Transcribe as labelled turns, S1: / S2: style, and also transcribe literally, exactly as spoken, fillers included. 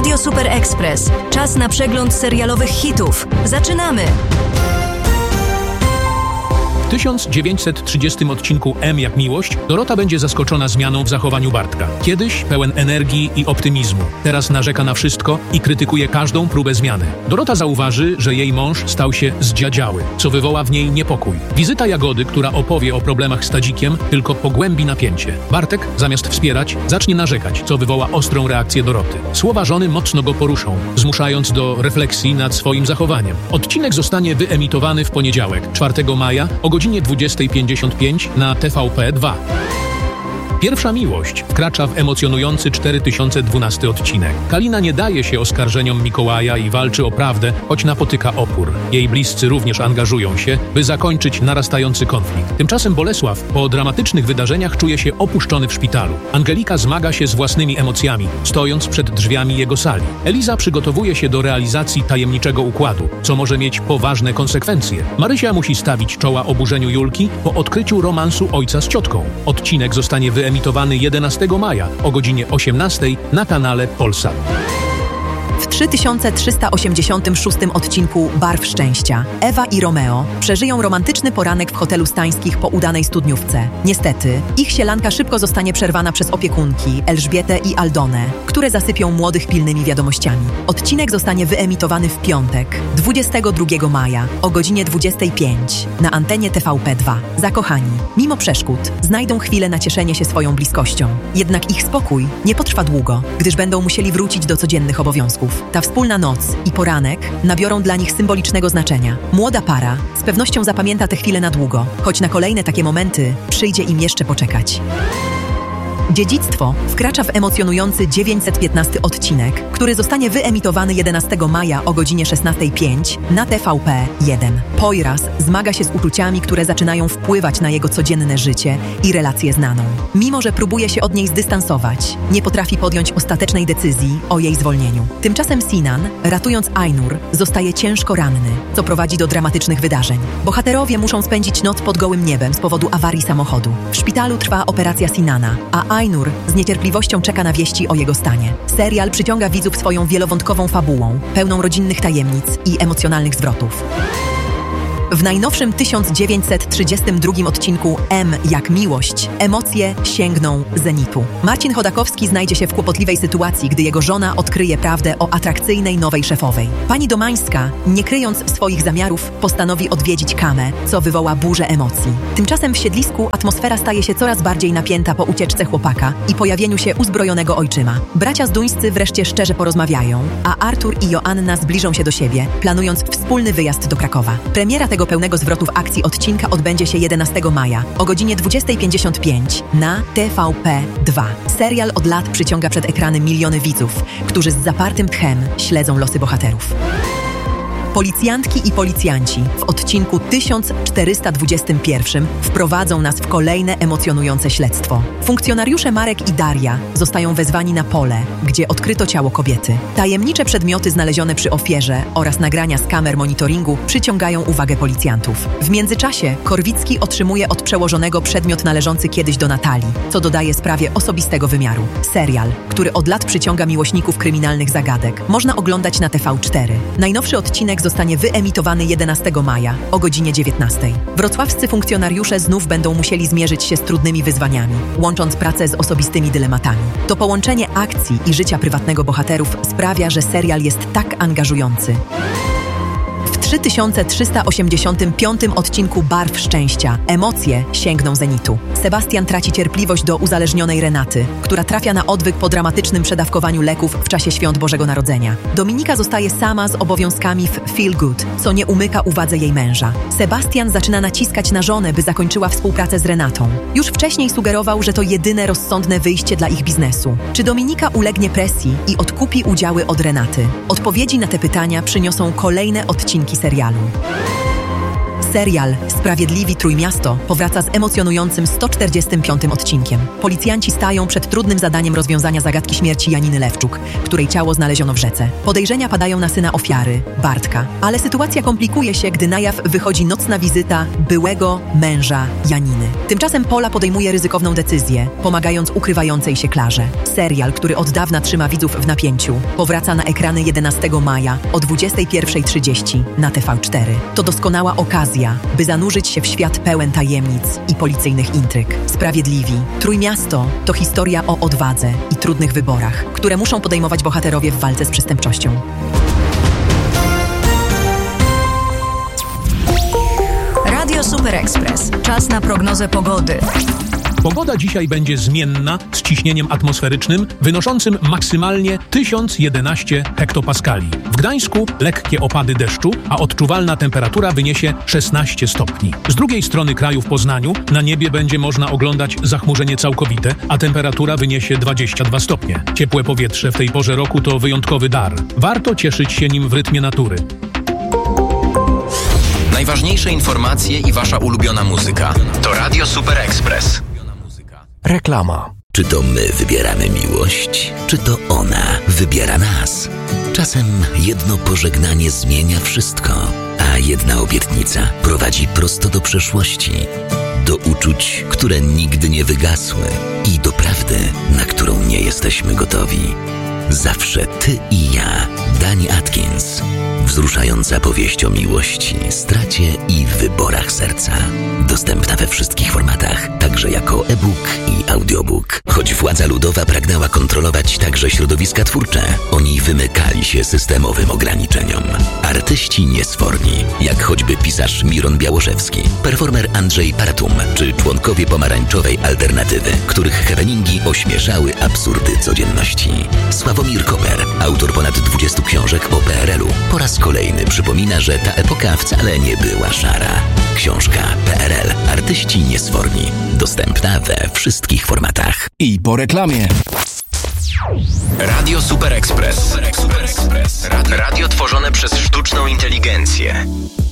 S1: Radio Super Express. Czas na przegląd serialowych hitów. Zaczynamy!
S2: W tysiąc dziewięćset trzydziestym odcinku M jak miłość Dorota będzie zaskoczona zmianą w zachowaniu Bartka. Kiedyś pełen energii i optymizmu. Teraz narzeka na wszystko i krytykuje każdą próbę zmiany. Dorota zauważy, że jej mąż stał się zdziadziały, co wywoła w niej niepokój. Wizyta Jagody, która opowie o problemach z Tadzikiem, tylko pogłębi napięcie. Bartek, zamiast wspierać, zacznie narzekać, co wywoła ostrą reakcję Doroty. Słowa żony mocno go poruszą, zmuszając do refleksji nad swoim zachowaniem. Odcinek zostanie wyemitowany w poniedziałek, czwartego maja, o godzinie dwudziestej pięćdziesiąt pięć na T V P dwa. Pierwsza miłość wkracza w emocjonujący cztery tysiące dwunasty odcinek. Kalina nie daje się oskarżeniom Mikołaja i walczy o prawdę, choć napotyka opór. Jej bliscy również angażują się, by zakończyć narastający konflikt. Tymczasem Bolesław po dramatycznych wydarzeniach czuje się opuszczony w szpitalu. Angelika zmaga się z własnymi emocjami, stojąc przed drzwiami jego sali. Eliza przygotowuje się do realizacji tajemniczego układu, co może mieć poważne konsekwencje. Marysia musi stawić czoła oburzeniu Julki po odkryciu romansu ojca z ciotką. Odcinek zostanie wyemitowany emitowany jedenastego maja o godzinie osiemnastej na kanale Polsat.
S3: W trzy tysiące trzysta osiemdziesiątym szóstym odcinku Barw Szczęścia Ewa i Romeo przeżyją romantyczny poranek w hotelu Stańskich po udanej studniówce. Niestety, ich sielanka szybko zostanie przerwana przez opiekunki Elżbietę i Aldonę, które zasypią młodych pilnymi wiadomościami. Odcinek zostanie wyemitowany w piątek, dwudziestego drugiego maja o godzinie dwudziestej piątej na antenie T V P dwa. Zakochani, mimo przeszkód, znajdą chwilę na cieszenie się swoją bliskością. Jednak ich spokój nie potrwa długo, gdyż będą musieli wrócić do codziennych obowiązków. Ta wspólna noc i poranek nabiorą dla nich symbolicznego znaczenia. Młoda para z pewnością zapamięta te chwile na długo, choć na kolejne takie momenty przyjdzie im jeszcze poczekać. Dziedzictwo wkracza w emocjonujący dziewięćset piętnasty odcinek, który zostanie wyemitowany jedenastego maja o godzinie szesnastej pięć na T V P jeden. Poiras zmaga się z uczuciami, które zaczynają wpływać na jego codzienne życie i relacje z Naną. Mimo że próbuje się od niej zdystansować, nie potrafi podjąć ostatecznej decyzji o jej zwolnieniu. Tymczasem Sinan, ratując Ainur, zostaje ciężko ranny, co prowadzi do dramatycznych wydarzeń. Bohaterowie muszą spędzić noc pod gołym niebem z powodu awarii samochodu. W szpitalu trwa operacja Sinana, a Ainur z niecierpliwością czeka na wieści o jego stanie. Serial przyciąga widzów swoją wielowątkową fabułą, pełną rodzinnych tajemnic i emocjonalnych zwrotów. W najnowszym tysiąc dziewięćset trzydziestym drugim odcinku M jak miłość emocje sięgną zenitu. Marcin Chodakowski znajdzie się w kłopotliwej sytuacji, gdy jego żona odkryje prawdę o atrakcyjnej nowej szefowej. Pani Domańska, nie kryjąc swoich zamiarów, postanowi odwiedzić Kamę, co wywoła burzę emocji. Tymczasem w siedlisku atmosfera staje się coraz bardziej napięta po ucieczce chłopaka i pojawieniu się uzbrojonego ojczyma. Bracia Zduńscy wreszcie szczerze porozmawiają, a Artur i Joanna zbliżą się do siebie, planując wspólny wyjazd do Krakowa. Premiera tego pełnego zwrotów akcji odcinka odbędzie się jedenastego maja o godzinie dwudziestej pięćdziesiąt pięć na T V P dwa. Serial od lat przyciąga przed ekrany miliony widzów, którzy z zapartym tchem śledzą losy bohaterów. Policjantki i policjanci w odcinku tysiąc czterysta dwudziestym pierwszym wprowadzą nas w kolejne emocjonujące śledztwo. Funkcjonariusze Marek i Daria zostają wezwani na pole, gdzie odkryto ciało kobiety. Tajemnicze przedmioty znalezione przy ofierze oraz nagrania z kamer monitoringu przyciągają uwagę policjantów. W międzyczasie Korwicki otrzymuje od przełożonego przedmiot należący kiedyś do Natalii, co dodaje sprawie osobistego wymiaru. Serial, który od lat przyciąga miłośników kryminalnych zagadek, można oglądać na T V cztery. Najnowszy odcinek zostanie wyemitowany jedenastego maja o godzinie dziewiętnastej. Wrocławscy funkcjonariusze znów będą musieli zmierzyć się z trudnymi wyzwaniami, łącząc pracę z osobistymi dylematami. To połączenie akcji i życia prywatnego bohaterów sprawia, że serial jest tak angażujący. W trzy tysiące trzysta osiemdziesiątym piątym odcinku Barw Szczęścia emocje sięgną zenitu. Sebastian traci cierpliwość do uzależnionej Renaty, która trafia na odwyk po dramatycznym przedawkowaniu leków w czasie świąt Bożego Narodzenia. Dominika zostaje sama z obowiązkami w Feel Good, co nie umyka uwadze jej męża. Sebastian zaczyna naciskać na żonę, by zakończyła współpracę z Renatą. Już wcześniej sugerował, że to jedyne rozsądne wyjście dla ich biznesu. Czy Dominika ulegnie presji i odkupi udziały od Renaty? Odpowiedzi na te pytania przyniosą kolejne odcinki serialu. Serial Sprawiedliwi Trójmiasto powraca z emocjonującym sto czterdziestym piątym odcinkiem. Policjanci stają przed trudnym zadaniem rozwiązania zagadki śmierci Janiny Lewczuk, której ciało znaleziono w rzece. Podejrzenia padają na syna ofiary, Bartka. Ale sytuacja komplikuje się, gdy na jaw wychodzi nocna wizyta byłego męża Janiny. Tymczasem Pola podejmuje ryzykowną decyzję, pomagając ukrywającej się Klarze. Serial, który od dawna trzyma widzów w napięciu, powraca na ekrany jedenastego maja o dwudziestej pierwszej trzydzieści na T V cztery. To doskonała okazja, by zanurzyć się w świat pełen tajemnic i policyjnych intryg. Sprawiedliwi Trójmiasto to historia o odwadze i trudnych wyborach, które muszą podejmować bohaterowie w walce z przestępczością.
S1: Radio Super Express. Czas na prognozę pogody.
S2: Pogoda dzisiaj będzie zmienna z ciśnieniem atmosferycznym wynoszącym maksymalnie tysiąc jedenaście hektopaskali. W Gdańsku lekkie opady deszczu, a odczuwalna temperatura wyniesie szesnaście stopni. Z drugiej strony kraju w Poznaniu na niebie będzie można oglądać zachmurzenie całkowite, a temperatura wyniesie dwadzieścia dwa stopnie. Ciepłe powietrze w tej porze roku to wyjątkowy dar. Warto cieszyć się nim w rytmie natury.
S4: Najważniejsze informacje i wasza ulubiona muzyka to Radio Super Express.
S5: Reklama.
S6: Czy to my wybieramy miłość, czy to ona wybiera nas? Czasem jedno pożegnanie zmienia wszystko, a jedna obietnica prowadzi prosto do przeszłości, do uczuć, które nigdy nie wygasły i do prawdy, na którą nie jesteśmy gotowi. Zawsze ty i ja. Dani Atkins. Wzruszająca powieść o miłości, stracie i wyborach serca. Dostępna we wszystkich formatach, także jako e-book i audiobook. Choć władza ludowa pragnęła kontrolować także środowiska twórcze, oni wymykali się systemowym ograniczeniom. Artyści niesforni, jak choćby pisarz Miron Białoszewski, performer Andrzej Paratum, czy członkowie pomarańczowej alternatywy, których happeningi ośmieszały absurdy codzienności. Sławomir Koper, autor ponad dwudziestu książek o P R L u, po raz kolejny przypomina, że ta epoka wcale nie była szara. Książka P R L. Artyści niesforni. Dostępna we wszystkich formatach.
S5: I po reklamie.
S4: Radio Super Express. Super Express. Radio, radio tworzone przez sztuczną inteligencję.